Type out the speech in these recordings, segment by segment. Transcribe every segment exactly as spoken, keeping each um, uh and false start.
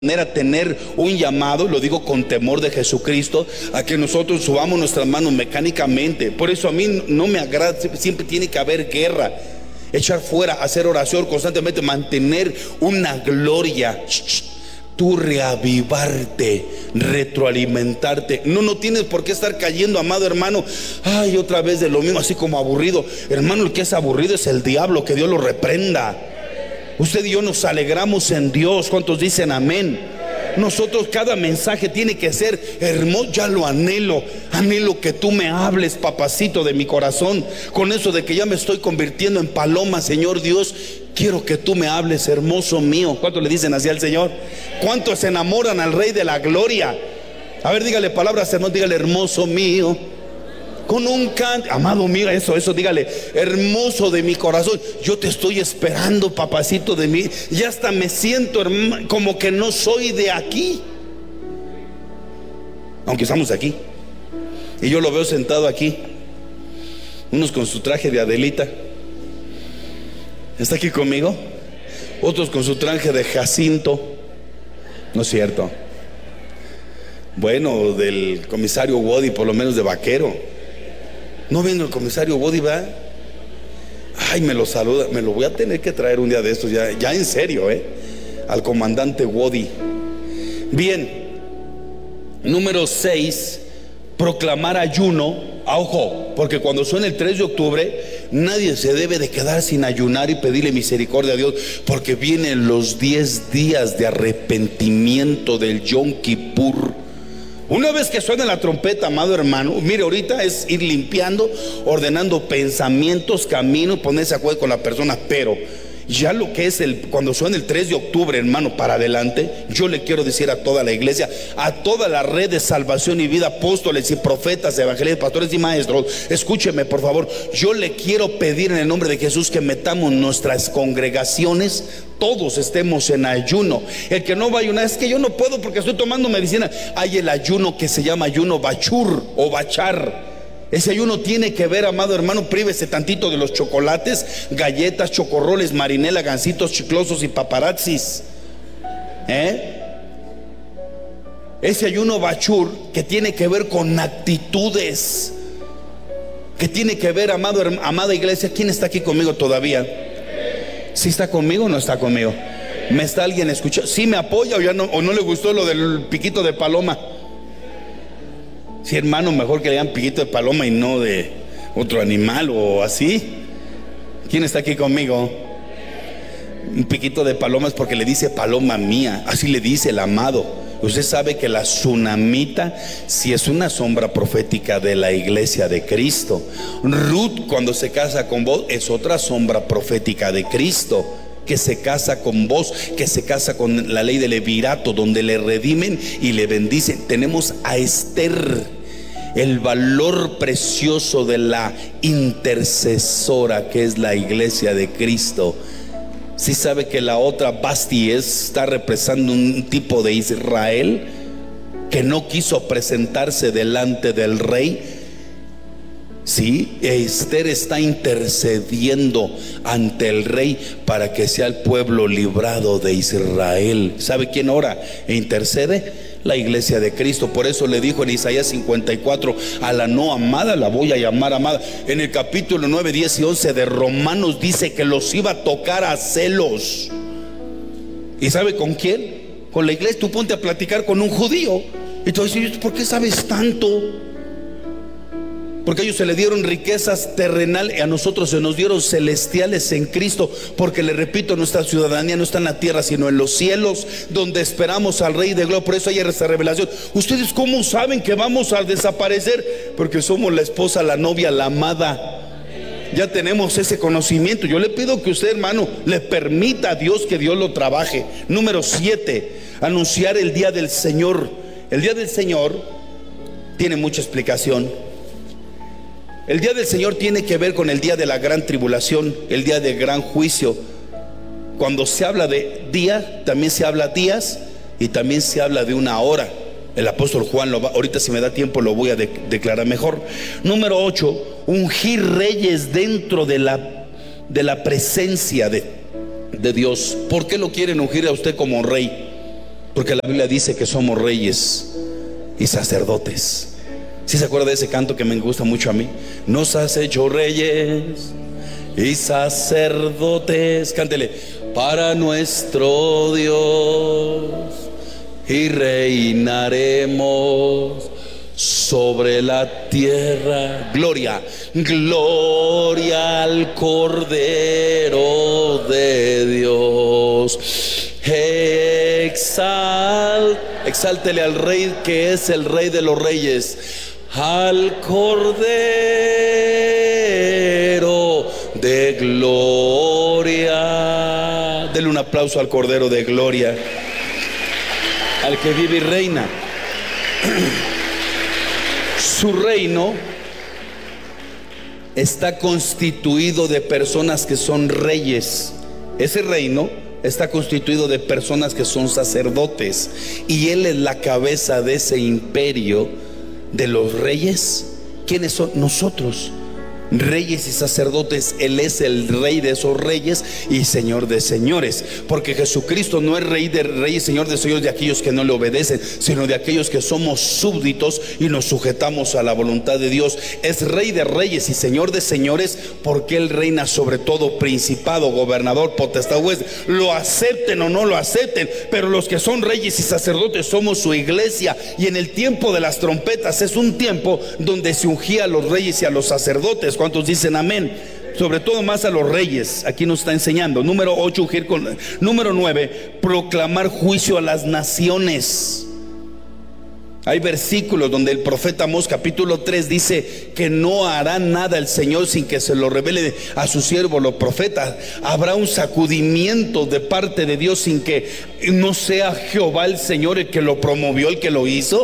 manera tener un llamado, lo digo con temor de Jesucristo, a que nosotros subamos nuestras manos mecánicamente. Por eso a mí no me agrada, siempre tiene que haber guerra, echar fuera, hacer oración constantemente, mantener una gloria. Tú reavivarte, retroalimentarte. No, no tienes por qué estar cayendo, amado hermano. Ay, otra vez de lo mismo, así como aburrido. Hermano, el que es aburrido es el diablo, que Dios lo reprenda. Usted y yo nos alegramos en Dios. ¿Cuántos dicen amén? Nosotros, cada mensaje tiene que ser hermoso. Ya lo anhelo, anhelo que tú me hables, papacito de mi corazón. Con eso de que ya me estoy convirtiendo en paloma, Señor Dios, quiero que tú me hables, hermoso mío. ¿Cuántos le dicen así al Señor? ¿Cuántos se enamoran al Rey de la Gloria? A ver, dígale palabras hermosas, dígale hermoso mío. Con un canto, amado mío, eso, eso, dígale, hermoso de mi corazón, yo te estoy esperando, papacito de mí. Y hasta me siento como que no soy de aquí, aunque estamos aquí. Y yo lo veo sentado aquí, unos con su traje de Adelita, está aquí conmigo, otros con su traje de Jacinto, ¿no es cierto? Bueno, del comisario Woody, por lo menos de vaquero. ¿No vino el comisario Woody, va? Ay, me lo saluda. Me lo voy a tener que traer un día de estos, ya, ya en serio, ¿eh? Al comandante Woody. Bien. Número seis, proclamar ayuno. Ah, ojo, porque cuando suene el tres de octubre, nadie se debe de quedar sin ayunar y pedirle misericordia a Dios, porque vienen los diez días de arrepentimiento del Yom Kippur. Una vez que suena la trompeta, amado hermano, mire, ahorita es ir limpiando, ordenando pensamientos, caminos, ponerse a acuerdo con la persona. Pero ya lo que es el, cuando suena el tres de octubre, hermano, para adelante, yo le quiero decir a toda la iglesia, a toda la red de salvación y vida, apóstoles y profetas, evangelistas, pastores y maestros, escúcheme por favor, yo le quiero pedir en el nombre de Jesús que metamos nuestras congregaciones, todos estemos en ayuno. El que no va a ayunar, es que yo no puedo porque estoy tomando medicina. Hay el ayuno que se llama ayuno bachur o bachar. Ese ayuno tiene que ver, amado hermano, prívese tantito de los chocolates, galletas, chocorroles, marinela, gancitos chiclosos y paparazzis. ¿Eh? Ese ayuno bachur que tiene que ver con actitudes, que tiene que ver, amado, amada iglesia. ¿Quién está aquí conmigo todavía? ¿Sí está conmigo o no está conmigo? ¿Me está alguien escuchando? ¿Sí me apoya o ya no, o no le gustó lo del piquito de paloma? Sí, hermano, mejor que le digan piquito de paloma y no de otro animal o así. ¿Quién está aquí conmigo? Un piquito de paloma es porque le dice paloma mía, así le dice el amado. Usted sabe que la tsunamita sí es una sombra profética de la iglesia de Cristo. Ruth, cuando se casa con vos, es otra sombra profética de Cristo, que se casa con vos, que se casa con la ley del levirato, donde le redimen y le bendicen. Tenemos a Esther, el valor precioso de la intercesora, que es la iglesia de Cristo. Si sabe que la otra Basti está representando un tipo de Israel que no quiso presentarse delante del rey. Sí, Esther está intercediendo ante el rey para que sea el pueblo librado de Israel. ¿Sabe quién ora e intercede? La iglesia de Cristo. Por eso le dijo en Isaías cincuenta y cuatro, a la no amada la voy a llamar amada. En el capítulo nueve, diez y once de Romanos dice que los iba a tocar a celos. ¿Y sabe con quién? Con la iglesia. Tú ponte a platicar con un judío y tú dices, ¿por qué sabes tanto? Porque a ellos se le dieron riquezas terrenales y a nosotros se nos dieron celestiales en Cristo. Porque le repito, nuestra ciudadanía no está en la tierra sino en los cielos, donde esperamos al Rey de Gloria. Por eso hay esa revelación. ¿Ustedes cómo saben que vamos a desaparecer? Porque somos la esposa, la novia, la amada. Ya tenemos ese conocimiento. Yo le pido que usted, hermano, le permita a Dios que Dios lo trabaje. Número siete, anunciar el día del Señor. El día del Señor tiene mucha explicación. El día del Señor tiene que ver con el día de la gran tribulación, el día del gran juicio. Cuando se habla de día, también se habla días y también se habla de una hora. El apóstol Juan, lo va, ahorita si me da tiempo lo voy a de, declarar mejor. Número ocho, ungir reyes dentro de la, de la presencia de, de Dios. ¿Por qué lo quieren ungir a usted como rey? Porque la Biblia dice que somos reyes y sacerdotes. ¿Sí se acuerda de ese canto que me gusta mucho a mí? Nos has hecho reyes y sacerdotes. Cántele. Para nuestro Dios, y reinaremos sobre la tierra. Gloria, gloria al Cordero de Dios. Exal, exáltele al Rey que es el Rey de los Reyes, al Cordero de gloria. Dele un aplauso al Cordero de gloria, al que vive y reina. Su reino está constituido de personas que son reyes. Ese reino está constituido de personas que son sacerdotes, y Él es la cabeza de ese imperio de los reyes. ¿Quiénes son? Nosotros, reyes y sacerdotes. Él es el Rey de esos reyes y Señor de señores, porque Jesucristo no es Rey de reyes, Señor de señores de aquellos que no le obedecen, sino de aquellos que somos súbditos y nos sujetamos a la voluntad de Dios. Es Rey de reyes y Señor de señores porque Él reina sobre todo principado, gobernador, potestad, juez. Lo acepten o no lo acepten, pero los que son reyes y sacerdotes somos su iglesia. Y en el tiempo de las trompetas es un tiempo donde se ungía a los reyes y a los sacerdotes. ¿Cuántos dicen amén? Sobre todo más a los reyes. Aquí nos está enseñando. Número ocho, ungir con, número nueve, proclamar juicio a las naciones. Hay versículos donde el profeta Amós capítulo tres dice que no hará nada el Señor sin que se lo revele a su siervo los profetas. Habrá un sacudimiento de parte de Dios sin que no sea Jehová el Señor el que lo promovió, el que lo hizo.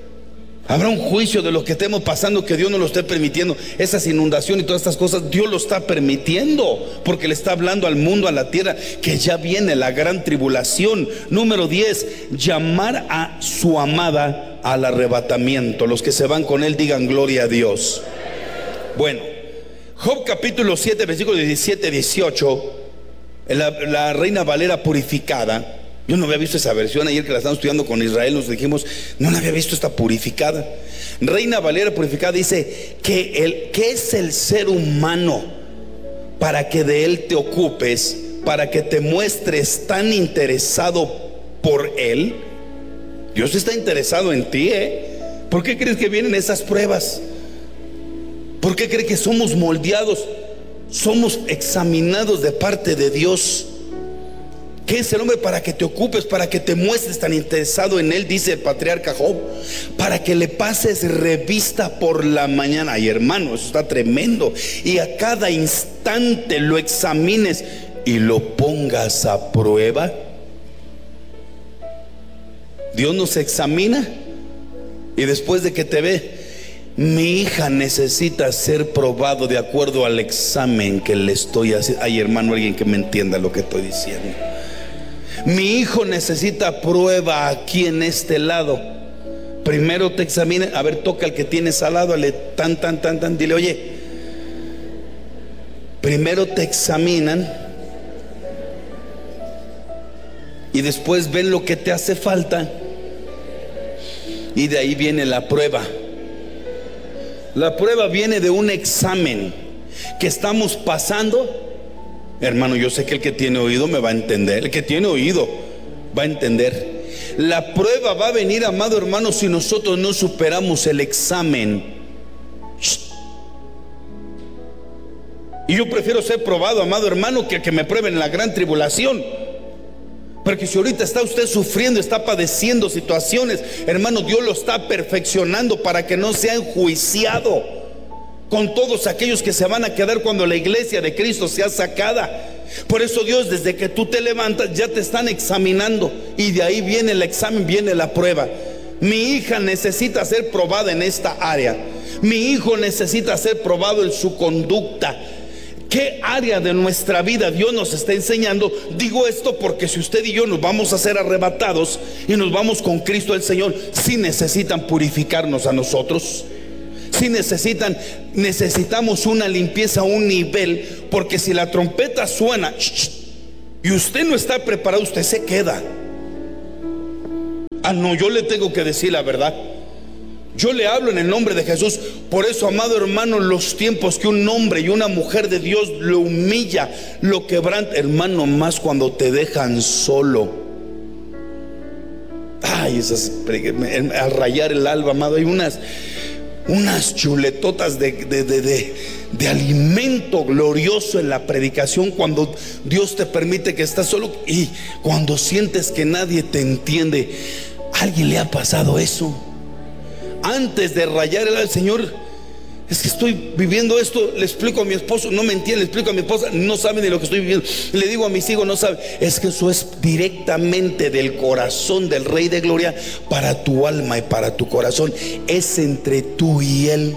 Habrá un juicio de lo que estemos pasando, que Dios no lo esté permitiendo. Esas inundaciones y todas estas cosas, Dios lo está permitiendo, porque le está hablando al mundo, a la tierra, que ya viene la gran tribulación. Número diez, llamar a su amada al arrebatamiento. Los que se van con Él digan gloria a Dios. Bueno, Job capítulo siete, versículos diecisiete, dieciocho, la, la Reina Valera purificada. Yo no había visto esa versión. Ayer que la estábamos estudiando con Israel nos dijimos, no la había visto esta purificada. Reina Valera purificada dice que el, ¿qué es el ser humano para que de él te ocupes, para que te muestres tan interesado por él? Dios está interesado en ti, ¿eh? ¿Por qué crees que vienen esas pruebas? ¿Por qué crees que somos moldeados, somos examinados de parte de Dios? ¿Qué es el hombre para que te ocupes, para que te muestres tan interesado en él? Dice el patriarca Job, para que le pases revista por la mañana. Ay, hermano, eso está tremendo. Y a cada instante lo examines y lo pongas a prueba. Dios nos examina y después de que te ve, mi hija necesita ser probado de acuerdo al examen que le estoy haciendo. Ay, hermano, alguien que me entienda lo que estoy diciendo. Mi hijo necesita prueba aquí en este lado. Primero te examina. A ver, toca al que tienes al lado, le tan, tan, tan, tan. Dile, oye, primero te examinan y después ven lo que te hace falta, y de ahí viene la prueba. La prueba viene de un examen que estamos pasando. Hermano, yo sé que el que tiene oído me va a entender. El que tiene oído va a entender. La prueba va a venir, amado hermano, si nosotros no superamos el examen. Y yo prefiero ser probado, amado hermano, que que me prueben en la gran tribulación. Porque si ahorita está usted sufriendo, está padeciendo situaciones, hermano, Dios lo está perfeccionando para que no sea enjuiciado con todos aquellos que se van a quedar cuando la iglesia de Cristo sea sacada. Por eso Dios, desde que tú te levantas, ya te están examinando, y de ahí viene el examen, viene la prueba. Mi hija necesita ser probada en esta área. Mi hijo necesita ser probado en su conducta. ¿Qué área de nuestra vida Dios nos está enseñando? Digo esto porque si usted y yo nos vamos a ser arrebatados y nos vamos con Cristo el Señor, sí necesitan purificarnos a nosotros. Si necesitan, necesitamos una limpieza a un nivel, porque si la trompeta suena y usted no está preparado, usted se queda. Ah, no, yo le tengo que decir la verdad. Yo le hablo en el nombre de Jesús. Por eso, amado hermano, los tiempos que un hombre y una mujer de Dios lo humilla, lo quebranta, hermano, más cuando te dejan solo. Ay, esas, al rayar el alba, amado, hay unas unas chuletotas de, de, de, de, de alimento glorioso en la predicación, cuando Dios te permite que estás solo y cuando sientes que nadie te entiende. ¿A alguien le ha pasado eso? Antes de rayar el alba, Señor, es que estoy viviendo esto, le explico a mi esposo, no me entiende, le explico a mi esposa, no sabe ni lo que estoy viviendo, le digo a mis hijos, no sabe. Es que eso es directamente del corazón del Rey de Gloria para tu alma y para tu corazón. Es entre tú y Él,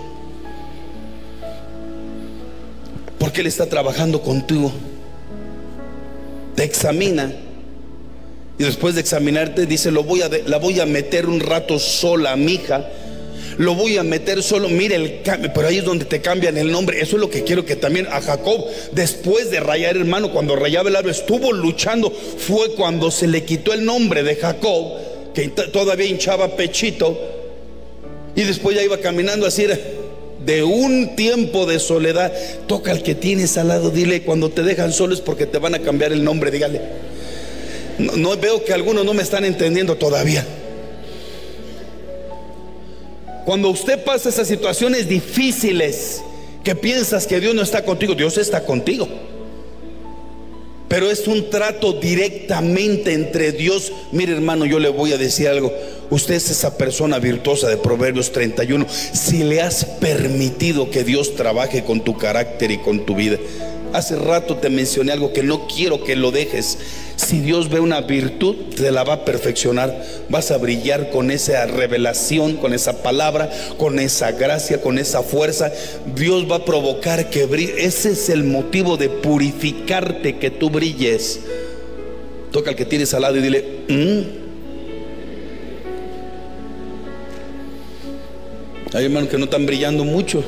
porque Él está trabajando contigo. Te examina y después de examinarte dice: lo voy a de, la voy a meter un rato sola, mi hija. Lo voy a meter solo. Mire el cambio, pero ahí es donde te cambian el nombre. Eso es lo que quiero que también a Jacob, después de rayar, hermano, cuando rayaba el árbol, estuvo luchando. Fue cuando se le quitó el nombre de Jacob, que todavía hinchaba pechito, y después ya iba caminando así. Era de un tiempo de soledad. Toca al que tienes al lado, dile: cuando te dejan solo es porque te van a cambiar el nombre. Dígale. No, no veo que algunos no me están entendiendo todavía. Cuando usted pasa esas situaciones difíciles, que piensas que Dios no está contigo, Dios está contigo, pero es un trato directamente entre Dios. Mire, hermano, yo le voy a decir algo. Usted es esa persona virtuosa de Proverbios treinta y uno. Si le has permitido que Dios trabaje con tu carácter y con tu vida. Hace rato te mencioné algo que no quiero que lo dejes. Si Dios ve una virtud, te la va a perfeccionar. Vas a brillar con esa revelación, con esa palabra, con esa gracia, con esa fuerza. Dios va a provocar que brille. Ese es el motivo de purificarte, que tú brilles. Toca al que tienes al lado y dile: ¿Mm? Hay hermanos que no están brillando mucho.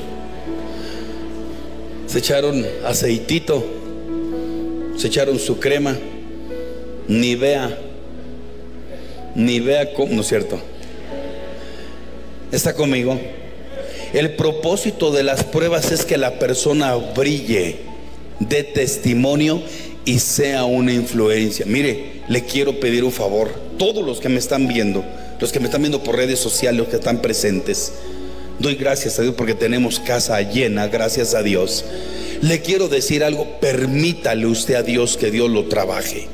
Se echaron aceitito, se echaron su crema, ni vea, ni vea cómo, ¿no es cierto? ¿Está conmigo? El propósito de las pruebas es que la persona brille, dé testimonio y sea una influencia. Mire, le quiero pedir un favor. Todos los que me están viendo, los que me están viendo por redes sociales, los que están presentes, doy gracias a Dios porque tenemos casa llena, gracias a Dios. Le quiero decir algo: permítale usted a Dios que Dios lo trabaje,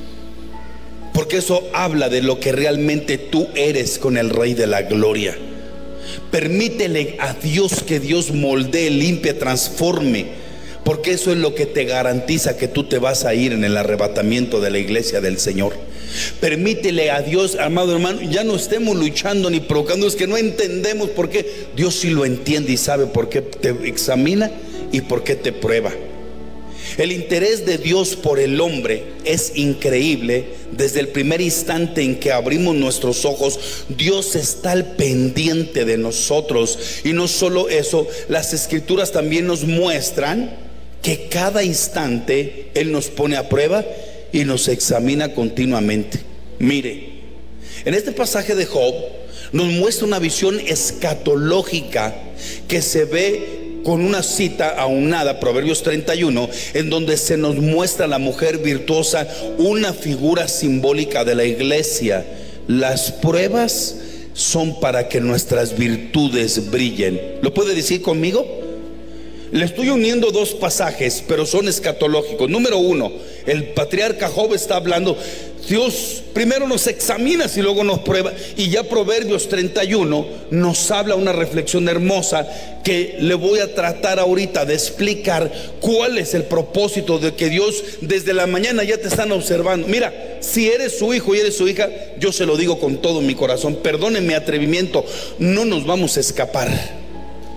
porque eso habla de lo que realmente tú eres con el Rey de la Gloria. Permítele a Dios que Dios moldee, limpie, transforme, porque eso es lo que te garantiza que tú te vas a ir en el arrebatamiento de la iglesia del Señor. Permítele a Dios, amado hermano, ya no estemos luchando ni provocando. Es que no entendemos por qué. Dios sí lo entiende y sabe por qué te examina y por qué te prueba. El interés de Dios por el hombre es increíble. Desde el primer instante en que abrimos nuestros ojos, Dios está al pendiente de nosotros. Y no solo eso, las escrituras también nos muestran que cada instante Él nos pone a prueba y nos examina continuamente. Mire, en este pasaje de Job nos muestra una visión escatológica que se ve con una cita aunada, Proverbios treinta y uno, en donde se nos muestra a la mujer virtuosa, una figura simbólica de la iglesia. Las pruebas son para que nuestras virtudes brillen. ¿Lo puede decir conmigo? Le estoy uniendo dos pasajes, pero son escatológicos. Número uno, el patriarca Job está hablando. Dios primero nos examina y luego nos prueba. Y ya Proverbios treinta y uno nos habla una reflexión hermosa que le voy a tratar ahorita de explicar cuál es el propósito de que Dios desde la mañana ya te están observando. Mira, si eres su hijo y eres su hija, yo se lo digo con todo mi corazón, perdone mi atrevimiento, no nos vamos a escapar.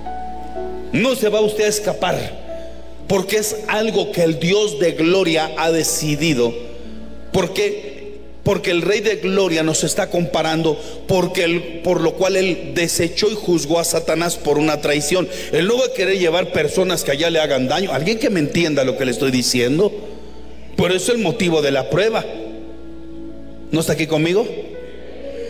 No se va usted a escapar, porque es algo que el Dios de gloria ha decidido. Porque Porque el Rey de Gloria nos está comparando, porque él, por lo cual Él desechó y juzgó a Satanás por una traición. Él no va a querer llevar personas que allá le hagan daño. ¿Alguien que me entienda lo que le estoy diciendo? Por eso el motivo de la prueba. ¿No está aquí conmigo?